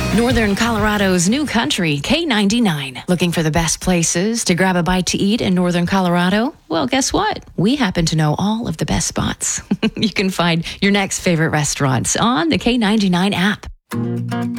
Northern Colorado's new country, K99. Looking for the best places to grab a bite to eat in Northern Colorado? Well, guess what? We happen to know all of the best spots. You can find your next favorite restaurants on the K99 app.